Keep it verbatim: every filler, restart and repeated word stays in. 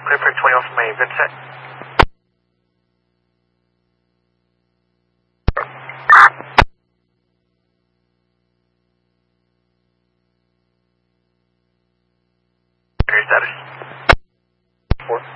clear for twenty off May, Vincent. Your status? Four.